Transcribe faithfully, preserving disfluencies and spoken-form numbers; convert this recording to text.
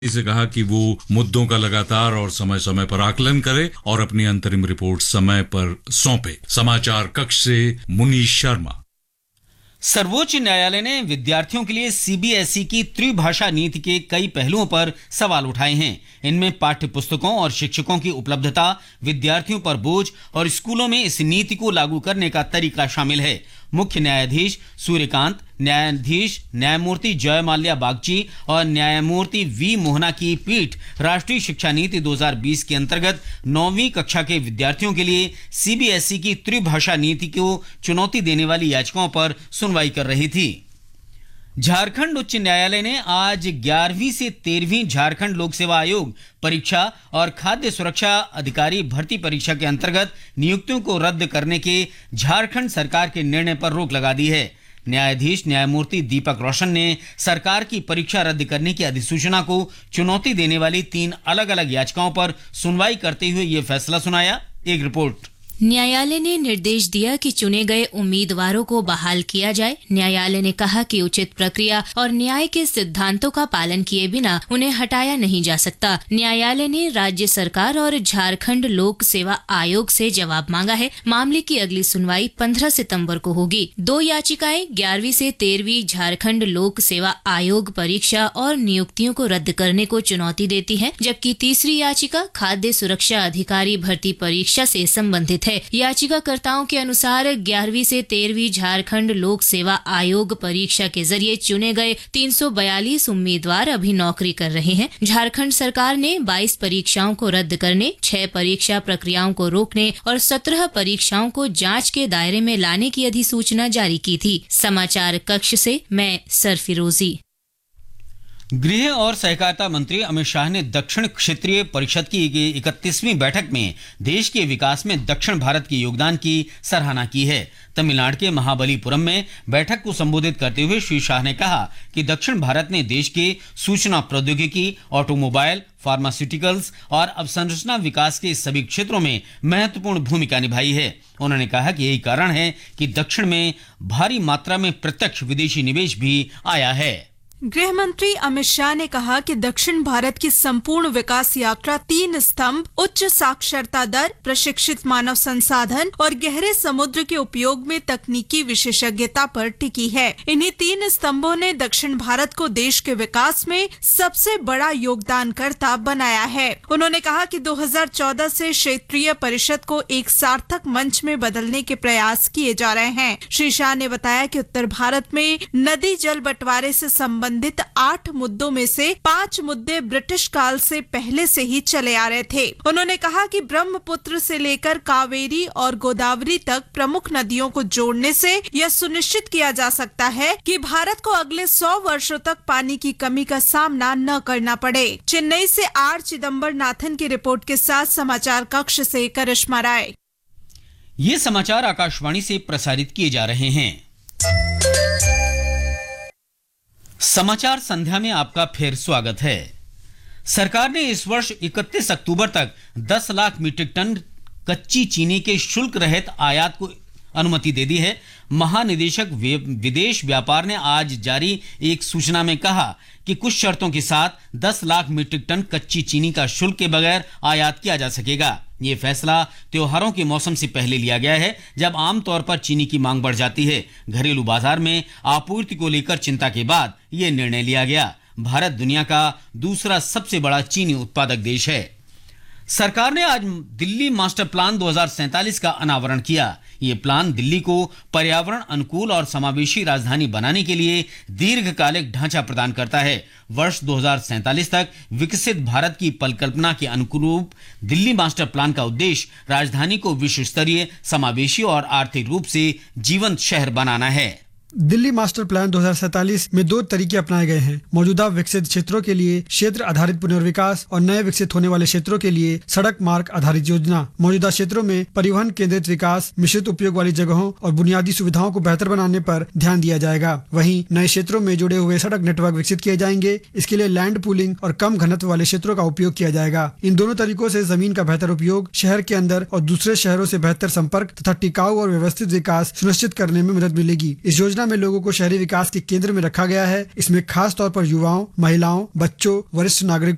से कहा कि वो मुद्दों का लगातार और समय समय पर आकलन करे और अपनी अंतरिम रिपोर्ट समय पर सौंपे। समाचार कक्ष से मुनीश शर्मा। सर्वोच्च न्यायालय ने विद्यार्थियों के लिए सीबीएसई की त्रिभाषा नीति के कई पहलुओं पर सवाल उठाए हैं। इनमें पाठ्य पुस्तकों और शिक्षकों की उपलब्धता, विद्यार्थियों पर बोझ और स्कूलों में इस नीति को लागू करने का तरीका शामिल है। मुख्य न्यायाधीश सूर्यकांत, न्यायाधीश न्यायमूर्ति जय माल्या बागची और न्यायमूर्ति वी मोहना की पीठ राष्ट्रीय शिक्षा नीति दो हज़ार बीस के अंतर्गत नौवीं कक्षा के विद्यार्थियों के लिए सीबीएसई की त्रिभाषा नीति को चुनौती देने वाली याचिकाओं पर सुनवाई कर रही थी। झारखंड उच्च न्यायालय ने आज ग्यारहवीं से तेरहवीं झारखंड लोक सेवा आयोग परीक्षा और खाद्य सुरक्षा अधिकारी भर्ती परीक्षा के अंतर्गत नियुक्तियों को रद्द करने के झारखंड सरकार के निर्णय पर रोक लगा दी है। न्यायाधीश न्यायमूर्ति दीपक रोशन ने सरकार की परीक्षा रद्द करने की अधिसूचना को चुनौती देने वाली तीन अलग अलग याचिकाओं पर सुनवाई करते हुए ये फैसला सुनाया। एक रिपोर्ट। न्यायालय ने निर्देश दिया कि चुने गए उम्मीदवारों को बहाल किया जाए। न्यायालय ने कहा कि उचित प्रक्रिया और न्याय के सिद्धांतों का पालन किए बिना उन्हें हटाया नहीं जा सकता। न्यायालय ने राज्य सरकार और झारखंड लोक सेवा आयोग से जवाब मांगा है। मामले की अगली सुनवाई पंद्रह सितंबर को होगी। दो याचिकाएं ग्यारहवीं से तेरहवीं झारखंड लोक सेवा आयोग परीक्षा और नियुक्तियों को रद्द करने को चुनौती देती है, जबकि तीसरी याचिका खाद्य सुरक्षा अधिकारी भर्ती परीक्षा से संबंधित है। याचिकाकर्ताओं के अनुसार ग्यारहवीं से तेरहवीं झारखंड लोक सेवा आयोग परीक्षा के जरिए चुने गए तीन सौ बयालीस उम्मीदवार अभी नौकरी कर रहे हैं। झारखंड सरकार ने बाईस परीक्षाओं को रद्द करने, छह परीक्षा प्रक्रियाओं को रोकने और सत्रह परीक्षाओं को जांच के दायरे में लाने की अधिसूचना जारी की थी। समाचार कक्ष से मैं सरफिरोजी। गृह और सहकारिता मंत्री अमित शाह ने दक्षिण क्षेत्रीय परिषद की इकतीसवीं बैठक में देश के विकास में दक्षिण भारत के योगदान की सराहना की है। तमिलनाडु के महाबलीपुरम में बैठक को संबोधित करते हुए श्री शाह ने कहा कि दक्षिण भारत ने देश के सूचना प्रौद्योगिकी, ऑटोमोबाइल, फार्मास्यूटिकल्स और अवसंरचना विकास के सभी क्षेत्रों में महत्वपूर्ण भूमिका निभाई है। उन्होंने कहा कि यही कारण है कि दक्षिण में भारी मात्रा में प्रत्यक्ष विदेशी निवेश भी आया है। गृह मंत्री अमित शाह ने कहा कि दक्षिण भारत की संपूर्ण विकास यात्रा तीन स्तंभ, उच्च साक्षरता दर, प्रशिक्षित मानव संसाधन और गहरे समुद्र के उपयोग में तकनीकी विशेषज्ञता पर टिकी है। इन्हीं तीन स्तंभों ने दक्षिण भारत को देश के विकास में सबसे बड़ा योगदानकर्ता बनाया है। उन्होंने कहा कि दो हज़ार चौदह से क्षेत्रीय परिषद को एक सार्थक मंच में बदलने के प्रयास किए जा रहे हैं। श्री शाह ने बताया कि उत्तर भारत में नदी जल बंटवारे से संबंधित संबंधित आठ मुद्दों में से पांच मुद्दे ब्रिटिश काल से पहले से ही चले आ रहे थे। उन्होंने कहा कि ब्रह्मपुत्र से लेकर कावेरी और गोदावरी तक प्रमुख नदियों को जोड़ने से यह सुनिश्चित किया जा सकता है कि भारत को अगले सौ वर्षों तक पानी की कमी का सामना न करना पड़े। चेन्नई से आर चिदम्बर नाथन की रिपोर्ट के साथ समाचार कक्ष से करिश्मा राय। ये समाचार आकाशवाणी से प्रसारित किए जा रहे हैं। समाचार संध्या में आपका फिर स्वागत है। सरकार ने इस वर्ष इकतीस अक्टूबर तक दस लाख मीट्रिक टन कच्ची चीनी के शुल्क रहित आयात को अनुमति दे दी है। महानिदेशक विदेश व्यापार ने आज जारी एक सूचना में कहा कि कुछ शर्तों के साथ दस लाख मीट्रिक टन कच्ची चीनी का शुल्क के बगैर आयात किया जा सकेगा। ये फैसला त्योहारों के मौसम से पहले लिया गया है, जब आमतौर पर चीनी की मांग बढ़ जाती है। घरेलू बाजार में आपूर्ति को लेकर चिंता के बाद ये निर्णय लिया गया। भारत दुनिया का दूसरा सबसे बड़ा चीनी उत्पादक देश है। सरकार ने आज दिल्ली मास्टर प्लान दो हज़ार सैंतालीस का अनावरण किया। ये प्लान दिल्ली को पर्यावरण अनुकूल और समावेशी राजधानी बनाने के लिए दीर्घकालिक ढांचा प्रदान करता है। वर्ष दो हज़ार सैंतालीस तक विकसित भारत की परिकल्पना के अनुरूप दिल्ली मास्टर प्लान का उद्देश्य राजधानी को विश्व स्तरीय, समावेशी और आर्थिक रूप से जीवंत शहर बनाना है। दिल्ली मास्टर प्लान दो हज़ार सैंतालीस में दो तरीके अपनाए गए हैं। मौजूदा विकसित क्षेत्रों के लिए क्षेत्र आधारित पुनर्विकास और नए विकसित होने वाले क्षेत्रों के लिए सड़क मार्ग आधारित योजना। मौजूदा क्षेत्रों में परिवहन केंद्रित विकास, मिश्रित उपयोग वाली जगहों और बुनियादी सुविधाओं को बेहतर बनाने पर ध्यान दिया जाएगा। वहीं नए क्षेत्रों में जुड़े हुए सड़क नेटवर्क विकसित किए जाएंगे। इसके लिए लैंड पूलिंग और कम घनत्व वाले क्षेत्रों का उपयोग किया जाएगा। इन दोनों तरीकों से जमीन का बेहतर उपयोग, शहर के अंदर और दूसरे शहरों से बेहतर संपर्क तथा टिकाऊ और व्यवस्थित विकास सुनिश्चित करने में मदद मिलेगी। इस योजना में लोगों को शहरी विकास के केंद्र में रखा गया है। इसमें खास तौर पर युवाओं, महिलाओं, बच्चों, वरिष्ठ नागरिकों